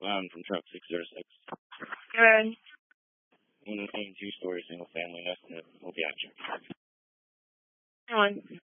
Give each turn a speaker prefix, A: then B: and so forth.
A: from truck 606.
B: Good.
A: 2-story single family, that's the Obiacha.
B: One.